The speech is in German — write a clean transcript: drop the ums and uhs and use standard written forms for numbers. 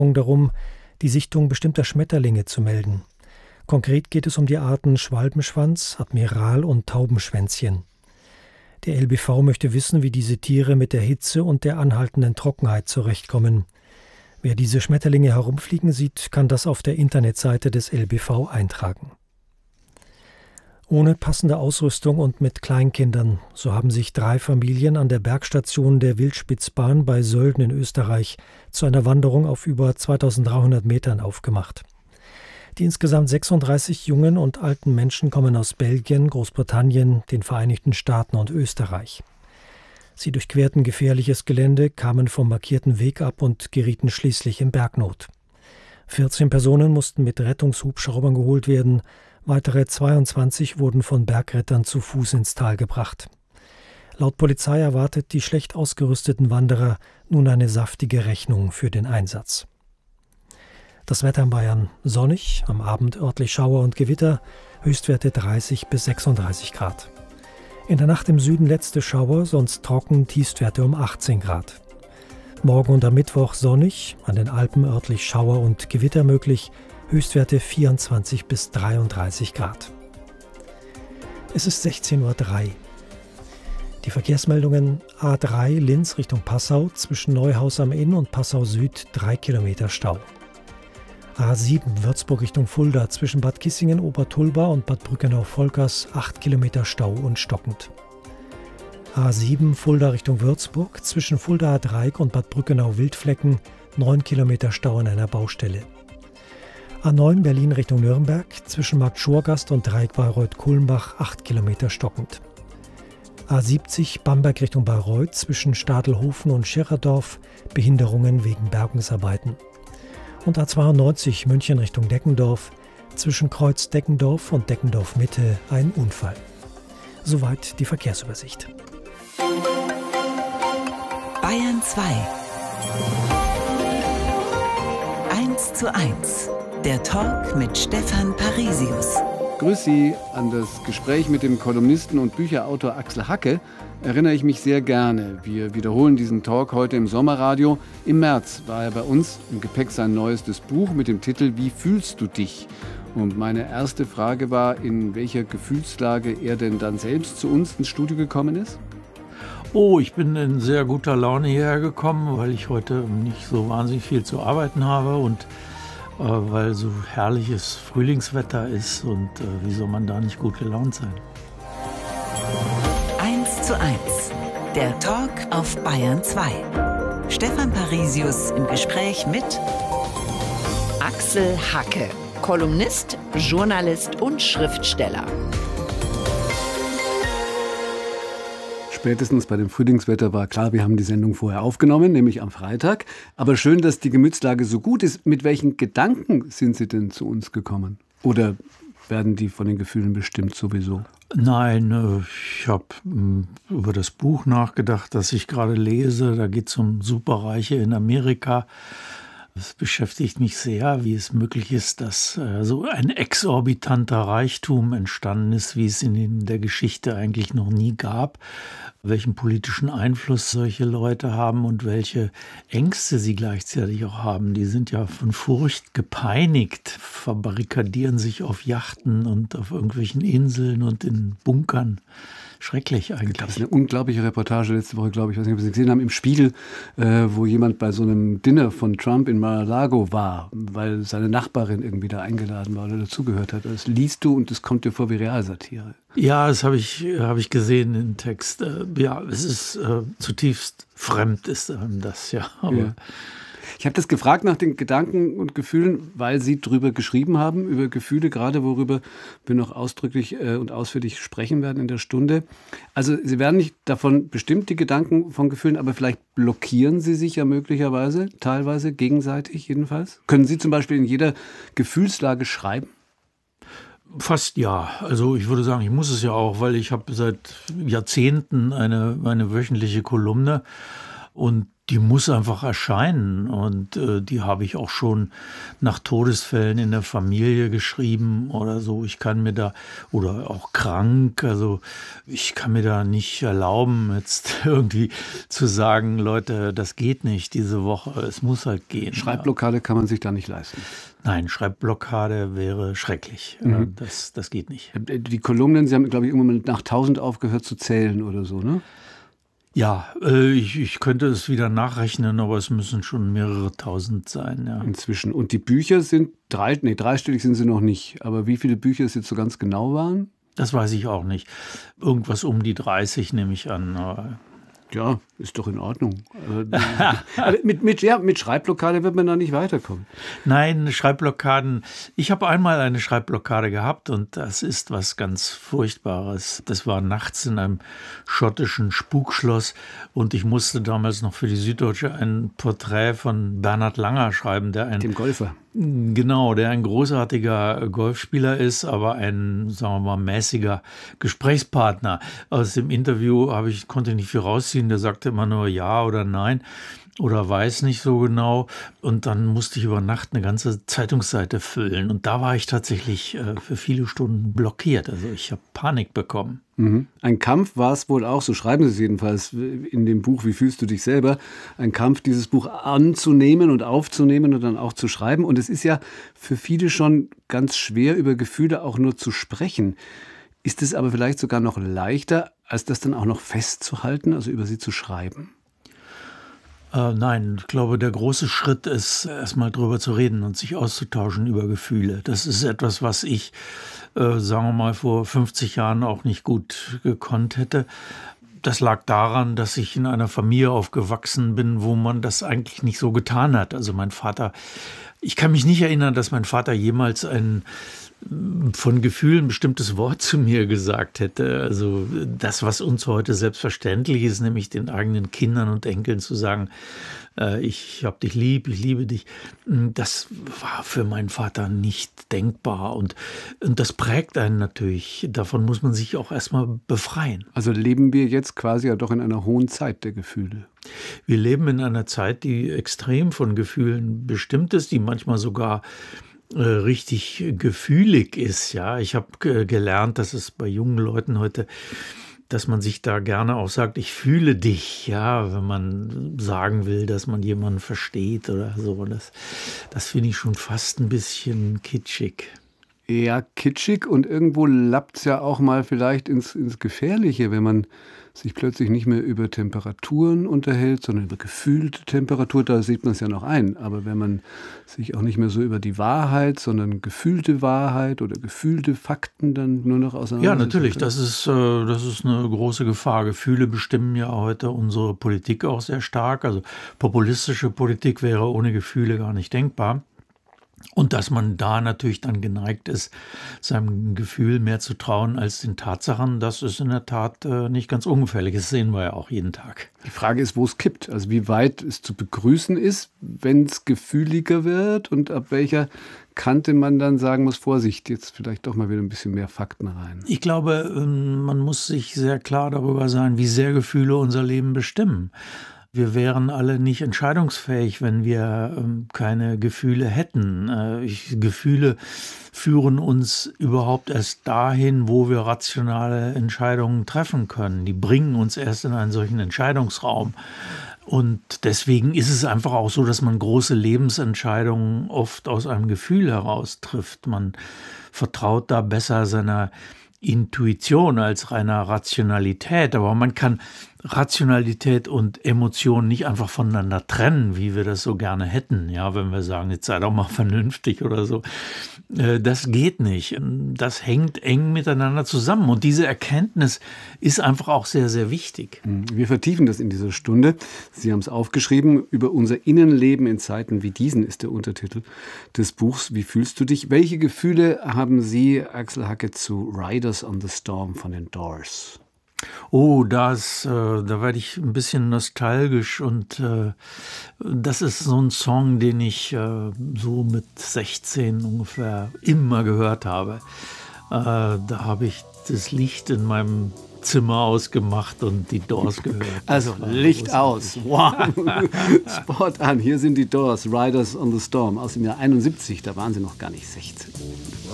darum, die Sichtung bestimmter Schmetterlinge zu melden. Konkret geht es um die Arten Schwalbenschwanz, Admiral und Taubenschwänzchen. Der LBV möchte wissen, wie diese Tiere mit der Hitze und der anhaltenden Trockenheit zurechtkommen. Wer diese Schmetterlinge herumfliegen sieht, kann das auf der Internetseite des LBV eintragen. Ohne passende Ausrüstung und mit Kleinkindern, so haben sich 3 Familien an der Bergstation der Wildspitzbahn bei Sölden in Österreich zu einer Wanderung auf über 2300 Metern aufgemacht. Die insgesamt 36 jungen und alten Menschen kommen aus Belgien, Großbritannien, den Vereinigten Staaten und Österreich. Sie durchquerten gefährliches Gelände, kamen vom markierten Weg ab und gerieten schließlich in Bergnot. 14 Personen mussten mit Rettungshubschraubern geholt werden, weitere 22 wurden von Bergrettern zu Fuß ins Tal gebracht. Laut Polizei erwartet die schlecht ausgerüsteten Wanderer nun eine saftige Rechnung für den Einsatz. Das Wetter in Bayern: sonnig, am Abend örtlich Schauer und Gewitter, Höchstwerte 30 bis 36 Grad. In der Nacht im Süden letzte Schauer, sonst trocken, Tiefstwerte um 18 Grad. Morgen und am Mittwoch sonnig, an den Alpen örtlich Schauer und Gewitter möglich, Höchstwerte 24 bis 33 Grad. Es ist 16:03 Uhr. Die Verkehrsmeldungen: A3 Linz Richtung Passau, zwischen Neuhaus am Inn und Passau Süd 3 Kilometer Stau. A7 Würzburg Richtung Fulda, zwischen Bad Kissingen, Obertulba und Bad Brückenau-Volkers 8 Kilometer Stau und stockend. A7 Fulda Richtung Würzburg, zwischen Fuldaer Dreieck und Bad Brückenau-Wildflecken 9 Kilometer Stau an einer Baustelle. A9 Berlin Richtung Nürnberg, zwischen Markt Schorgast und Dreieck Bayreuth-Kulmbach 8 Kilometer stockend. A70 Bamberg Richtung Bayreuth, zwischen Stadelhofen und Schirerdorf Behinderungen wegen Bergungsarbeiten. Und A92 München Richtung Deckendorf, zwischen Kreuz Deckendorf und Deckendorf Mitte ein Unfall. Soweit die Verkehrsübersicht. Bayern 2. 1:1. Der Talk mit Stefan Parisius. Grüß Sie. An das Gespräch mit dem Kolumnisten und Bücherautor Axel Hacke erinnere ich mich sehr gerne. Wir wiederholen diesen Talk heute im Sommerradio. Im März war er bei uns, im Gepäck sein neuestes Buch mit dem Titel »Wie fühlst du dich?« Und meine erste Frage war, in welcher Gefühlslage er denn dann selbst zu uns ins Studio gekommen ist? Oh, ich bin in sehr guter Laune hierher gekommen, weil ich heute nicht so wahnsinnig viel zu arbeiten habe und weil so herrliches Frühlingswetter ist und wie soll man da nicht gut gelaunt sein? 1:1. Der Talk auf Bayern 2. Stefan Parisius im Gespräch mit Axel Hacke, Kolumnist, Journalist und Schriftsteller. Spätestens bei dem Frühlingswetter war klar, wir haben die Sendung vorher aufgenommen, nämlich am Freitag. Aber schön, dass die Gemütslage so gut ist. Mit welchen Gedanken sind Sie denn zu uns gekommen? Oder werden die von den Gefühlen bestimmt sowieso? Nein, ich habe über das Buch nachgedacht, das ich gerade lese. Da geht es um Superreiche in Amerika. Es beschäftigt mich sehr, wie es möglich ist, dass so ein exorbitanter Reichtum entstanden ist, wie es in der Geschichte eigentlich noch nie gab, welchen politischen Einfluss solche Leute haben und welche Ängste sie gleichzeitig auch haben. Die sind ja von Furcht gepeinigt, verbarrikadieren sich auf Yachten und auf irgendwelchen Inseln und in Bunkern. Schrecklich eigentlich. Das ist eine unglaubliche Reportage letzte Woche, glaube ich, weiß nicht, ob Sie gesehen haben, im Spiegel, wo jemand bei so einem Dinner von Trump in Mar-a-Lago war, weil seine Nachbarin irgendwie da eingeladen war oder dazugehört hat. Das liest du und das kommt dir vor wie Realsatire. Ja, das habe ich gesehen im Text. Ja, es ist zutiefst fremd, ist das ja. Aber ja. Ich habe das gefragt nach den Gedanken und Gefühlen, weil Sie drüber geschrieben haben, über Gefühle, gerade worüber wir noch ausdrücklich und ausführlich sprechen werden in der Stunde. Also Sie werden nicht davon bestimmt, die Gedanken von Gefühlen, aber vielleicht blockieren Sie sich ja möglicherweise, teilweise, gegenseitig jedenfalls. Können Sie zum Beispiel in jeder Gefühlslage schreiben? Fast ja. Also ich würde sagen, ich muss es ja auch, weil ich habe seit Jahrzehnten eine wöchentliche Kolumne und Die muss einfach erscheinen und die habe ich auch schon nach Todesfällen in der Familie geschrieben oder so. Ich kann mir da, oder auch krank, also ich kann mir da nicht erlauben, jetzt irgendwie zu sagen, Leute, das geht nicht diese Woche, es muss halt gehen. Schreibblockade kann man sich da nicht leisten. Nein, Schreibblockade wäre schrecklich. Das geht nicht. Die Kolumnen, Sie haben, glaube ich, irgendwann mal nach 1000 aufgehört zu zählen oder so, ne? Ja, ich könnte es wieder nachrechnen, aber es müssen schon mehrere tausend sein, ja. Inzwischen. Und die Bücher sind dreistellig sind sie noch nicht. Aber wie viele Bücher es jetzt so ganz genau waren? Das weiß ich auch nicht. Irgendwas um die 30 nehme ich an. Ja, ist doch in Ordnung. Mit Schreibblockade wird man da nicht weiterkommen. Nein, Schreibblockaden. Ich habe einmal eine Schreibblockade gehabt und das ist was ganz Furchtbares. Das war nachts in einem schottischen Spukschloss und ich musste damals noch für die Süddeutsche ein Porträt von Bernhard Langer schreiben, dem Golfer. Genau, der ein großartiger Golfspieler ist, aber ein, sagen wir mal, mäßiger Gesprächspartner. Aus dem Interview konnte ich nicht viel rausziehen. Der sagte immer nur ja oder nein oder weiß nicht so genau. Und dann musste ich über Nacht eine ganze Zeitungsseite füllen. Und da war ich tatsächlich für viele Stunden blockiert. Also ich habe Panik bekommen. Ein Kampf war es wohl auch, so schreiben Sie es jedenfalls in dem Buch Wie fühlst du dich selber? Ein Kampf, dieses Buch anzunehmen und aufzunehmen und dann auch zu schreiben. Und es ist ja für viele schon ganz schwer, über Gefühle auch nur zu sprechen. Ist es aber vielleicht sogar noch leichter, als das dann auch noch festzuhalten, also über sie zu schreiben? Nein, ich glaube, der große Schritt ist, erstmal drüber zu reden und sich auszutauschen über Gefühle. Das ist etwas, was ich, sagen wir mal, vor 50 Jahren auch nicht gut gekonnt hätte. Das lag daran, dass ich in einer Familie aufgewachsen bin, wo man das eigentlich nicht so getan hat. Also mein Vater, ich kann mich nicht erinnern, dass mein Vater jemals von Gefühlen ein bestimmtes Wort zu mir gesagt hätte. Also das, was uns heute selbstverständlich ist, nämlich den eigenen Kindern und Enkeln zu sagen, ich hab dich lieb, ich liebe dich, das war für meinen Vater nicht denkbar. Und das prägt einen natürlich. Davon muss man sich auch erstmal befreien. Also leben wir jetzt quasi ja doch in einer hohen Zeit der Gefühle. Wir leben in einer Zeit, die extrem von Gefühlen bestimmt ist, die manchmal sogar richtig gefühlig ist. Ja, ich habe gelernt, dass es bei jungen Leuten heute, dass man sich da gerne auch sagt, ich fühle dich, ja, wenn man sagen will, dass man jemanden versteht oder so. Das finde ich schon fast ein bisschen kitschig. Ja, kitschig und irgendwo lappt es ja auch mal vielleicht ins Gefährliche, wenn man sich plötzlich nicht mehr über Temperaturen unterhält, sondern über gefühlte Temperatur, da sieht man es ja noch ein. Aber wenn man sich auch nicht mehr so über die Wahrheit, sondern gefühlte Wahrheit oder gefühlte Fakten dann nur noch auseinandersetzt. Ja, natürlich, das ist eine große Gefahr. Gefühle bestimmen ja heute unsere Politik auch sehr stark. Also populistische Politik wäre ohne Gefühle gar nicht denkbar. Und dass man da natürlich dann geneigt ist, seinem Gefühl mehr zu trauen als den Tatsachen, das ist in der Tat nicht ganz ungefährlich. Das sehen wir ja auch jeden Tag. Die Frage ist, wo es kippt. Also wie weit es zu begrüßen ist, wenn es gefühliger wird und ab welcher Kante man dann sagen muss, Vorsicht, jetzt vielleicht doch mal wieder ein bisschen mehr Fakten rein. Ich glaube, man muss sich sehr klar darüber sein, wie sehr Gefühle unser Leben bestimmen. Wir wären alle nicht entscheidungsfähig, wenn wir keine Gefühle hätten. Gefühle führen uns überhaupt erst dahin, wo wir rationale Entscheidungen treffen können. Die bringen uns erst in einen solchen Entscheidungsraum. Und deswegen ist es einfach auch so, dass man große Lebensentscheidungen oft aus einem Gefühl heraus trifft. Man vertraut da besser seiner Intuition als reiner Rationalität, aber man kann Rationalität und Emotionen nicht einfach voneinander trennen, wie wir das so gerne hätten, ja, wenn wir sagen, jetzt sei doch mal vernünftig oder so. Das geht nicht. Das hängt eng miteinander zusammen und diese Erkenntnis ist einfach auch sehr, sehr wichtig. Wir vertiefen das in dieser Stunde. Sie haben es aufgeschrieben, über unser Innenleben in Zeiten wie diesen ist der Untertitel des Buchs. Wie fühlst du dich? Welche Gefühle haben Sie, Axel Hacke, zu Riders on the Storm von den Doors? Oh, da werde ich ein bisschen nostalgisch und das ist so ein Song, den ich so mit 16 ungefähr immer gehört habe. Da habe ich das Licht in meinem Zimmer ausgemacht und die Doors gehört. Also Licht aus. Wow. Spot an. Hier sind die Doors, Riders on the Storm aus dem Jahr 71. Da waren sie noch gar nicht 16.